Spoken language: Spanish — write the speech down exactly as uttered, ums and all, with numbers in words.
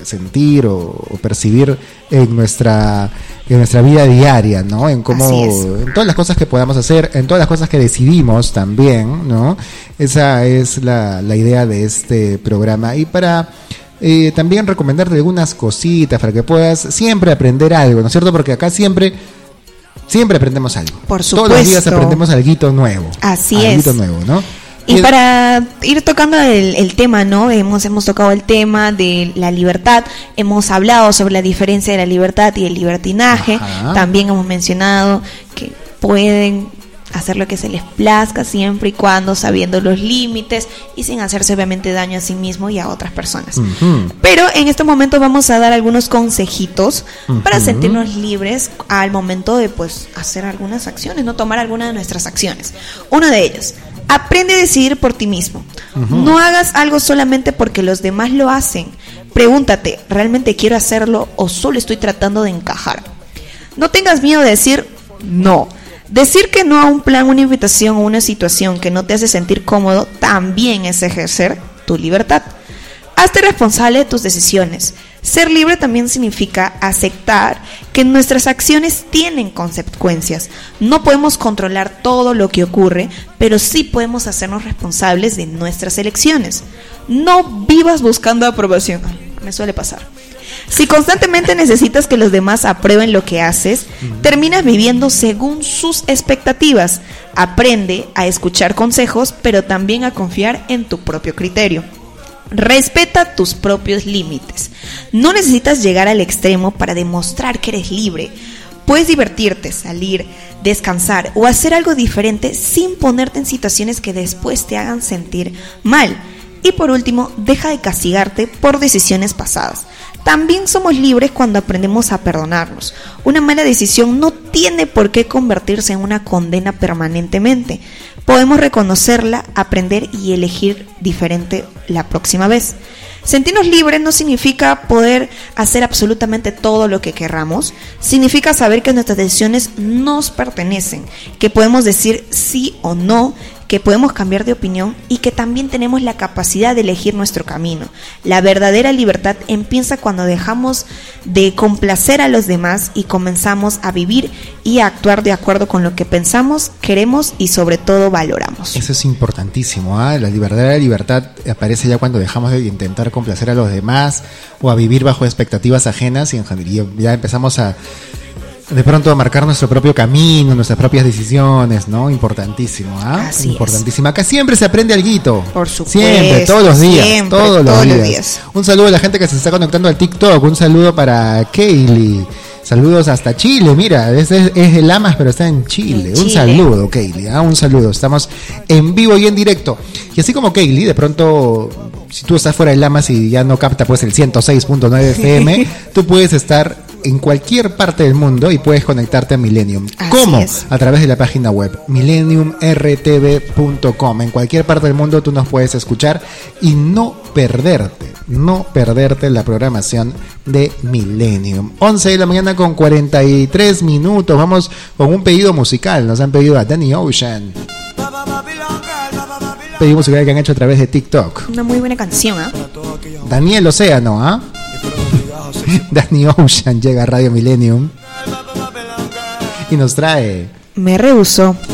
sentir o, o percibir en nuestra en nuestra vida diaria, ¿no? En cómo, en todas las cosas que podamos hacer, en todas las cosas que decidimos también, ¿no? Esa es la, la idea de este programa. Y para eh, también recomendarte algunas cositas para que puedas siempre aprender algo, ¿no es cierto? Porque acá siempre siempre aprendemos algo. Por supuesto. Todos los días aprendemos algo nuevo. Así alguito es. nuevo, ¿no? Y para ir tocando el, el tema, ¿no? Hemos, hemos tocado el tema de la libertad, hemos hablado sobre la diferencia de la libertad y el libertinaje. Ajá. También hemos mencionado que pueden hacer lo que se les plazca siempre y cuando sabiendo los límites y sin hacerse obviamente daño a sí mismo y a otras personas. Uh-huh. Pero en este momento vamos a dar algunos consejitos uh-huh. para sentirnos libres al momento de pues hacer algunas acciones, no tomar alguna de nuestras acciones. Uno de ellos: aprende a decidir por ti mismo. Uh-huh. No hagas algo solamente porque los demás lo hacen. Pregúntate, ¿realmente quiero hacerlo o solo estoy tratando de encajar? No tengas miedo de decir no. Decir que no a un plan, una invitación o una situación que no te hace sentir cómodo también es ejercer tu libertad. Hazte responsable de tus decisiones. Ser libre también significa aceptar que nuestras acciones tienen consecuencias. No podemos controlar todo lo que ocurre, pero sí podemos hacernos responsables de nuestras elecciones. No vivas buscando aprobación. Me suele pasar. Si constantemente necesitas que los demás aprueben lo que haces, terminas viviendo según sus expectativas. Aprende a escuchar consejos, pero también a confiar en tu propio criterio. Respeta tus propios límites. No necesitas llegar al extremo para demostrar que eres libre. Puedes divertirte, salir, descansar o hacer algo diferente sin ponerte en situaciones que después te hagan sentir mal. Y por último, deja de castigarte por decisiones pasadas. También somos libres cuando aprendemos a perdonarnos. Una mala decisión no tiene por qué convertirse en una condena permanentemente. Podemos reconocerla, aprender y elegir diferente la próxima vez. Sentirnos libres no significa poder hacer absolutamente todo lo que querramos. Significa saber que nuestras decisiones nos pertenecen, que podemos decir sí o no, que podemos cambiar de opinión y que también tenemos la capacidad de elegir nuestro camino. La verdadera libertad empieza cuando dejamos de complacer a los demás y comenzamos a vivir y a actuar de acuerdo con lo que pensamos, queremos y sobre todo valoramos. Eso es importantísimo, ¿eh? La verdadera libertad aparece ya cuando dejamos de intentar complacer a los demás o a vivir bajo expectativas ajenas y ya empezamos a de pronto a marcar nuestro propio camino, nuestras propias decisiones, ¿no? Importantísimo, ¿ah? ¿eh? Importantísimo. Acá siempre se aprende alguito. Por supuesto. Siempre, todos los días. Siempre, todos, todos los, los días. días. Un saludo a la gente que se está conectando al TikTok. Un saludo para Kaylee. Saludos hasta Chile, mira, es, es, es de Lamas, pero está en Chile. En un Chile. saludo, Kaylee, ¿ah? Un saludo. Estamos en vivo y en directo. Y así como Kaylee, de pronto, si tú estás fuera de Lamas y ya no capta pues el ciento seis punto nueve F M, tú puedes estar en cualquier parte del mundo y puedes conectarte a Millennium. Así ¿Cómo? Es. A través de la página web millennium r t v punto com. En cualquier parte del mundo tú nos puedes escuchar y no perderte, no perderte la programación de Millennium. once de la mañana con cuarenta y tres minutos. Vamos con un pedido musical. Nos han pedido a Danny Ocean. Pedido musical que han hecho a través de TikTok. Una muy buena canción, ¿ah? ¿eh? Daniel Océano, ¿ah? ¿eh? Danny Ocean llega a Radio Millennium y nos trae Me Rehusó.